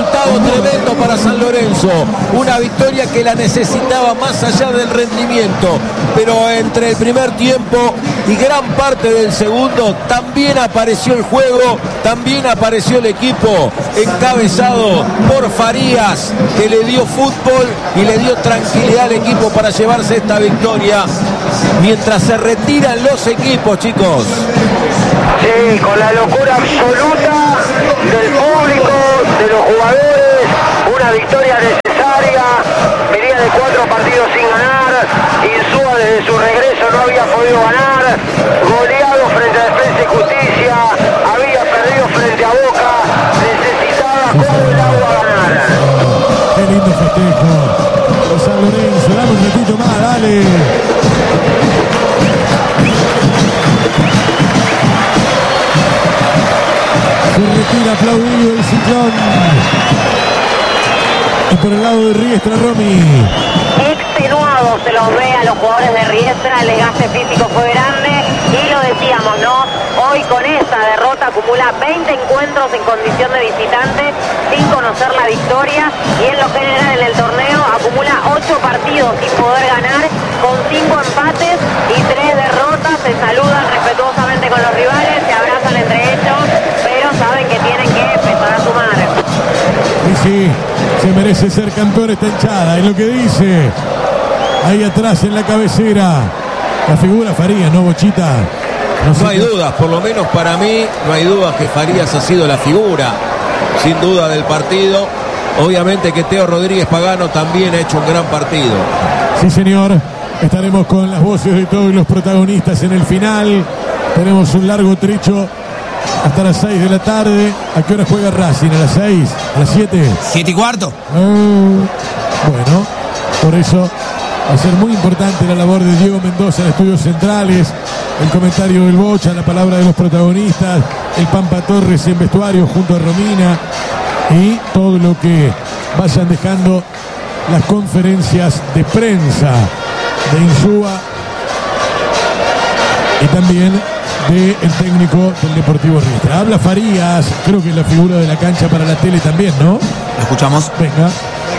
resultado tremendo para San Lorenzo, una victoria que la necesitaba más allá del rendimiento, pero entre el primer tiempo y gran parte del segundo también apareció el juego, también apareció el equipo encabezado por Farías, que le dio fútbol y le dio tranquilidad al equipo para llevarse esta victoria mientras se retiran los equipos, chicos. Sí, con la locura absoluta del público, de los jugadores, una victoria necesaria. Venía de 4 partidos sin ganar, Insúa desde su regreso no había podido ganar, goleado frente a Defensa y Justicia, había perdido frente a Boca, necesitaba como el agua ganar. Qué lindo festejo de San Lorenzo, dame un ratito más, dale. Se retira aplaudido el Ciclón. Y por el lado de Riestra, Romy. Extenuados se los ve a los jugadores de Riestra, el desgaste físico fue grande y lo decíamos, ¿no? Hoy con esta derrota acumula 20 encuentros en condición de visitante sin conocer la victoria y en lo general en el torneo acumula 8 partidos sin poder ganar con 5 empates y 3 derrotas. Se saludan respetuosamente con los rivales, se abrazan entre ellos, pero saben que tienen que empezar a sumar. Y sí, se merece ser campeón esta hinchada, es lo que dice. Ahí atrás en la cabecera, la figura Farías, ¿no, Bochita? No hay dudas, por lo menos para mí, no hay dudas que Farías ha sido la figura, sin duda, del partido. Obviamente que Teo Rodríguez Pagano también ha hecho un gran partido. Sí, señor. Estaremos con las voces de todos los protagonistas en el final. Tenemos un largo trecho hasta las 6 de la tarde. ¿A qué hora juega Racing? ¿A las 6? ¿A las 7? 7:15. Bueno, por eso va a ser muy importante la labor de Diego Mendoza en Estudios Centrales, el comentario del Bocha, la palabra de los protagonistas, el Pampa Torres en vestuario junto a Romina y todo lo que vayan dejando las conferencias de prensa de Insúa y también del técnico del Deportivo Riestra. Habla Farías, creo que es la figura de la cancha para la tele también, ¿no? Lo escuchamos. Venga.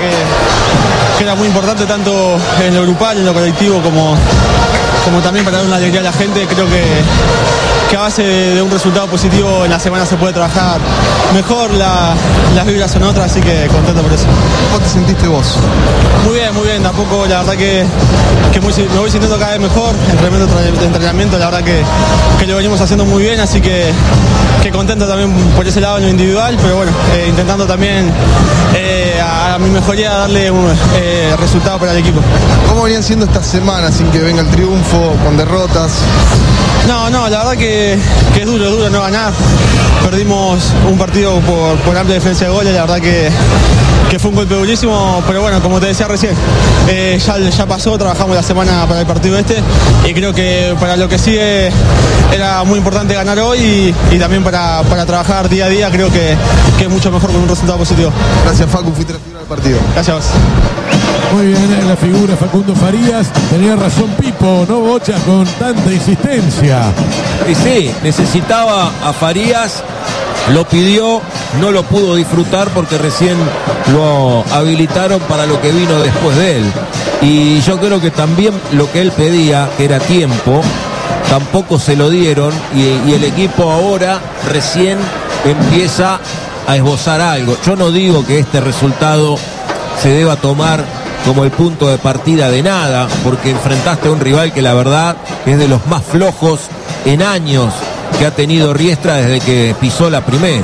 Que era muy importante tanto en lo grupal, en lo colectivo, como también para dar una alegría a la gente. Creo que a base de un resultado positivo en la semana se puede trabajar mejor, las vibras son otras, así que contento por eso. ¿Cómo te sentiste vos? Muy bien, tampoco la verdad que me voy sintiendo cada vez mejor, entrenamiento, la verdad que lo venimos haciendo muy bien, así que contento también por ese lado en lo individual, pero bueno, intentando también a mi mejoría darle un resultado para el equipo. ¿Cómo venían siendo estas semanas sin que venga el triunfo, con derrotas? No, la verdad que es duro no ganar. Perdimos un partido por amplia diferencia de goles, la verdad que fue un golpe durísimo, pero bueno, como te decía recién, ya pasó, trabajamos la semana para el partido y creo que para lo que sigue era muy importante ganar hoy y también para trabajar día a día, creo que es mucho mejor con un resultado positivo. Gracias, Facu, fuiste la figura del partido. Gracias. Muy bien, la figura Facundo Farías. Tenía razón Pipo, ¿no, Bocha? Con tanta insistencia. Y sí, necesitaba a Farías, lo pidió, no lo pudo disfrutar porque recién lo habilitaron para lo que vino después de él. Y yo creo que también lo que él pedía, que era tiempo, tampoco se lo dieron y el equipo ahora recién empieza a esbozar algo. Yo no digo que este resultado se deba tomar como el punto de partida de nada, porque enfrentaste a un rival que la verdad es de los más flojos en años que ha tenido Riestra desde que pisó la primera.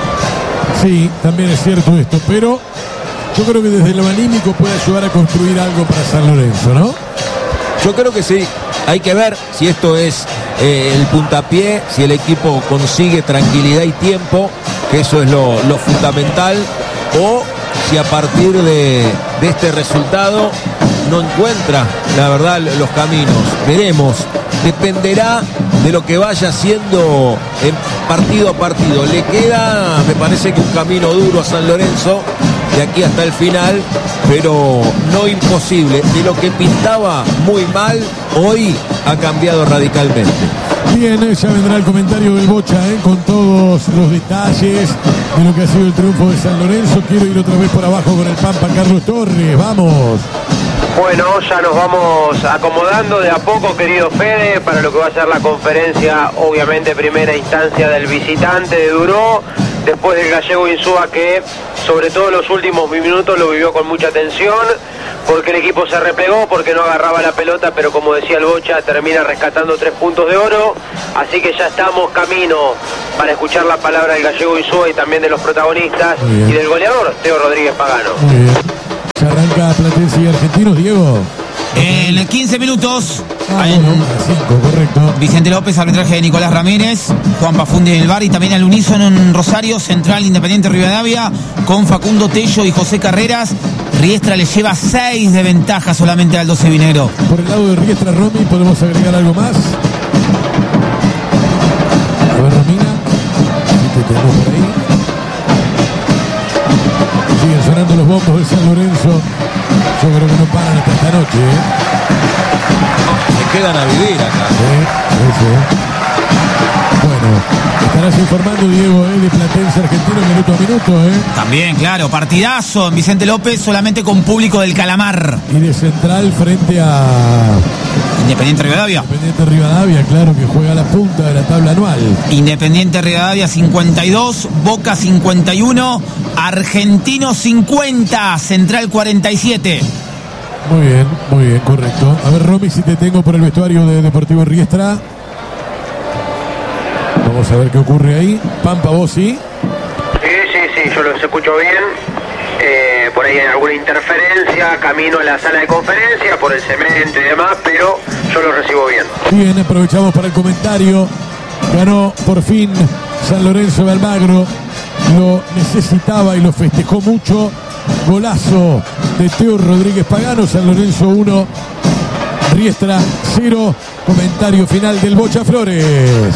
Sí, también es cierto esto, pero yo creo que desde lo anímico puede ayudar a construir algo para San Lorenzo, ¿no? Yo creo que sí, hay que ver si esto es el puntapié, si el equipo consigue tranquilidad y tiempo, que eso es lo fundamental, o si a partir de este resultado no encuentra, la verdad, los caminos. Veremos, dependerá de lo que vaya haciendo en partido a partido. Le queda, me parece que un camino duro a San Lorenzo de aquí hasta el final, pero no imposible. De lo que pintaba muy mal, hoy ha cambiado radicalmente. Bien, ya vendrá el comentario del Bocha, con todos los detalles de lo que ha sido el triunfo de San Lorenzo. Quiero ir otra vez por abajo con el Pampa Carlos Torres. Vamos. Bueno, ya nos vamos acomodando de a poco, querido Fede, para lo que va a ser la conferencia, obviamente primera instancia del visitante de Duró, después del gallego Insúa, que sobre todo en los últimos minutos lo vivió con mucha tensión, porque el equipo se replegó, porque no agarraba la pelota, pero como decía el Bocha, termina rescatando 3 puntos de oro, así que ya estamos camino para escuchar la palabra del gallego Insúa y también de los protagonistas y del goleador, Teo Rodríguez Pagano. Muy bien. Se arranca Platense y Argentinos, Diego. En 15 minutos. Bueno, 5, correcto. Vicente López, arbitraje de Nicolás Ramírez, Juan Pafundi en el bar y también al unísono en Rosario, Central Independiente Rivadavia, con Facundo Tello y José Carreras. Riestra le lleva 6 de ventaja solamente al 12 Vinegro. Por el lado de Riestra, Romy, ¿podemos agregar algo más? A ver, Romina, si te tenemos por ahí. Siguen sonando los bombos de San Lorenzo. Yo creo que no paran hasta esta noche, Se quedan a vivir acá. Sí. Bueno, estarás informando, Diego, de Platense Argentino minuto a minuto, También, claro, partidazo en Vicente López, solamente con público del Calamar. Y de Central frente a Independiente Rivadavia. Independiente Rivadavia, claro, que juega a la punta de la tabla anual. Independiente Rivadavia 52, Boca 51, Argentino 50, Central 47. Muy bien, correcto. A ver, Romy, si te tengo por el vestuario de Deportivo Riestra. Vamos a ver qué ocurre ahí. Pampa, vos sí. Sí, yo los escucho bien. Por ahí hay alguna interferencia, camino a la sala de conferencia por el cemento y demás, pero yo lo recibo bien. Bien, aprovechamos para el comentario. Ganó por fin San Lorenzo de Almagro. Lo necesitaba y lo festejó mucho. Golazo de Teo Rodríguez Pagano. San Lorenzo 1, Riestra 0. Comentario final del Bocha Flores.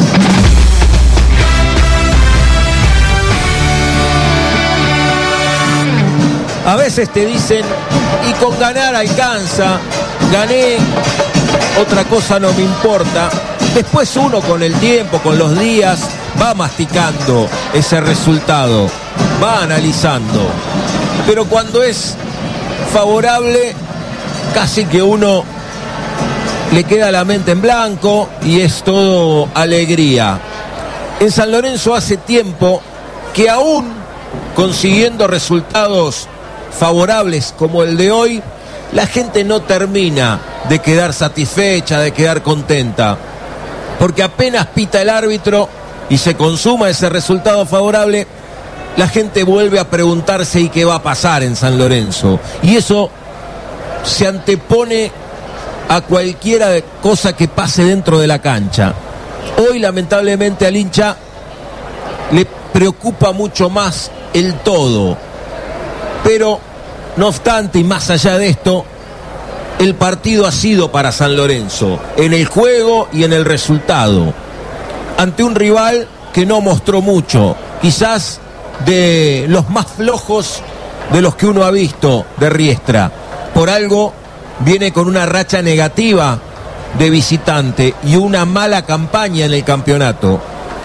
A veces te dicen, y con ganar alcanza, gané, otra cosa no me importa. Después uno con el tiempo, con los días, va masticando ese resultado, va analizando. Pero cuando es favorable, casi que uno le queda la mente en blanco y es todo alegría. En San Lorenzo hace tiempo que aún consiguiendo resultados favorables como el de hoy, la gente no termina de quedar satisfecha, de quedar contenta, porque apenas pita el árbitro y se consuma ese resultado favorable, la gente vuelve a preguntarse ¿y qué va a pasar en San Lorenzo? Y eso se antepone a cualquiera cosa que pase dentro de la cancha. Hoy lamentablemente al hincha le preocupa mucho más el todo. Pero, no obstante, y más allá de esto, el partido ha sido para San Lorenzo, en el juego y en el resultado, ante un rival que no mostró mucho, quizás de los más flojos de los que uno ha visto de Riestra. Por algo viene con una racha negativa de visitante y una mala campaña en el campeonato.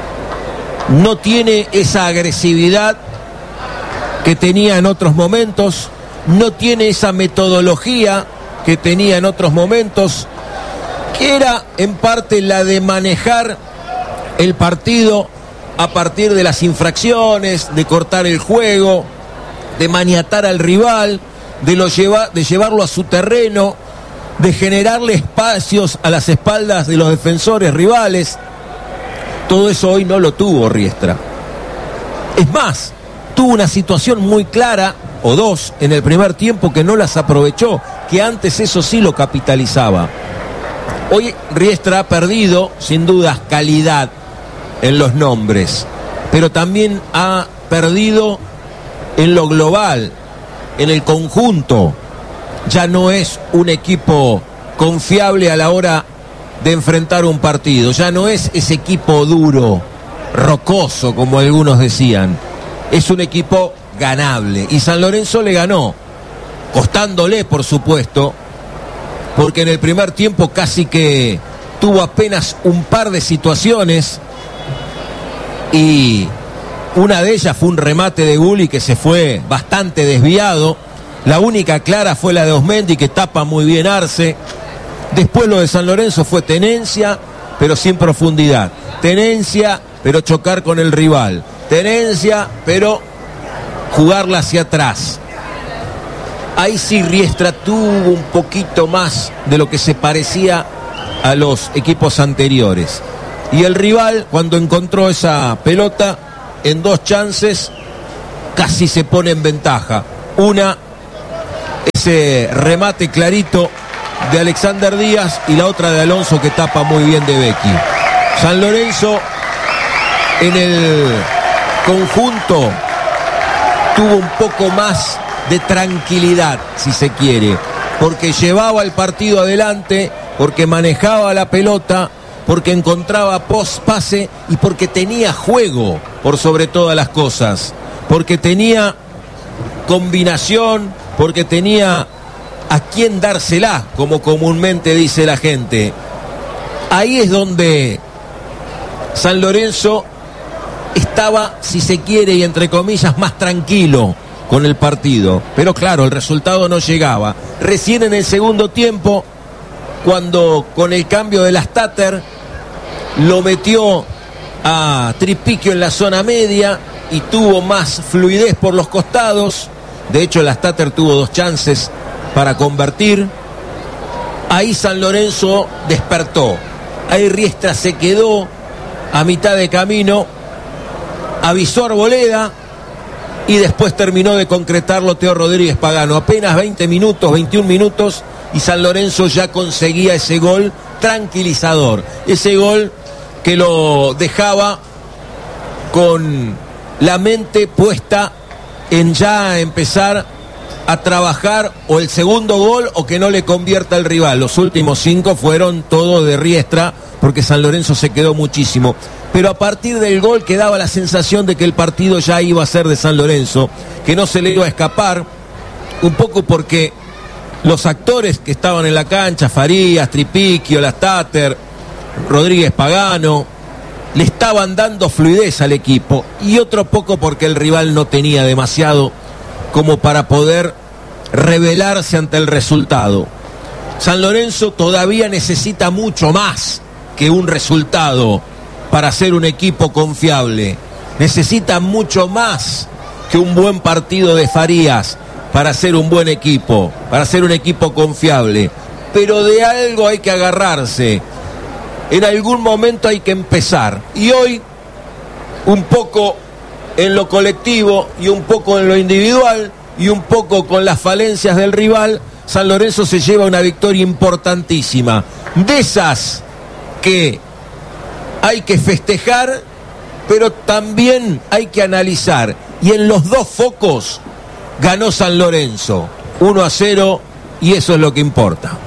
No tiene esa agresividad que tenía en otros momentos, no tiene esa metodología que tenía en otros momentos, que era en parte la de manejar el partido a partir de las infracciones, de cortar el juego, de maniatar al rival, de llevarlo a su terreno, de generarle espacios a las espaldas de los defensores rivales. Todo eso hoy no lo tuvo Riestra. Es más, tuvo una situación muy clara, o dos, en el primer tiempo que no las aprovechó, que antes eso sí lo capitalizaba. Hoy Riestra ha perdido, sin dudas, calidad en los nombres, pero también ha perdido en lo global, en el conjunto. Ya no es un equipo confiable a la hora de enfrentar un partido, ya no es ese equipo duro, rocoso, como algunos decían. Es un equipo ganable y San Lorenzo le ganó, costándole por supuesto, porque en el primer tiempo casi que tuvo apenas un par de situaciones y una de ellas fue un remate de Gulli que se fue bastante desviado. La única clara fue la de Osmendi, que tapa muy bien Arce. Después lo de San Lorenzo fue tenencia, pero sin profundidad. Tenencia, pero chocar con el rival. Tenencia, pero jugarla hacia atrás. Ahí sí Riestra tuvo un poquito más de lo que se parecía a los equipos anteriores. Y el rival, cuando encontró esa pelota, en 2 chances, casi se pone en ventaja. Una, ese remate clarito de Alexander Díaz, y la otra de Alonso, que tapa muy bien de Becchi. San Lorenzo en el conjunto tuvo un poco más de tranquilidad, si se quiere, porque llevaba el partido adelante, porque manejaba la pelota, porque encontraba post-pase y porque tenía juego por sobre todas las cosas, porque tenía combinación, porque tenía a quién dársela, como comúnmente dice la gente. Ahí es donde San Lorenzo estaba, si se quiere, y entre comillas, más tranquilo con el partido. Pero claro, el resultado no llegaba. Recién en el segundo tiempo, cuando con el cambio de las Tater lo metió a Tripiquio en la zona media y tuvo más fluidez por los costados. De hecho, las Tater tuvo 2 chances para convertir. Ahí San Lorenzo despertó. Ahí Riestra se quedó a mitad de camino, avisó a Arboleda y después terminó de concretarlo Teo Rodríguez Pagano. Apenas 20 minutos, 21 minutos, y San Lorenzo ya conseguía ese gol tranquilizador. Ese gol que lo dejaba con la mente puesta en ya empezar a trabajar o el segundo gol o que no le convierta el rival. Los últimos 5 fueron todos de Riestra, porque San Lorenzo se quedó muchísimo. Pero a partir del gol quedaba la sensación de que el partido ya iba a ser de San Lorenzo, que no se le iba a escapar, un poco porque los actores que estaban en la cancha, Farías, Tripiquio, las Tater, Rodríguez Pagano, le estaban dando fluidez al equipo, y otro poco porque el rival no tenía demasiado como para poder rebelarse ante el resultado. San Lorenzo todavía necesita mucho más que un resultado para ser un equipo confiable. Necesita mucho más que un buen partido de Farías para ser un buen equipo, para ser un equipo confiable. Pero de algo hay que agarrarse. En algún momento hay que empezar. Y hoy, un poco en lo colectivo y un poco en lo individual y un poco con las falencias del rival, San Lorenzo se lleva una victoria importantísima. De esas que hay que festejar, pero también hay que analizar. Y en los 2 focos ganó San Lorenzo, 1-0, y eso es lo que importa.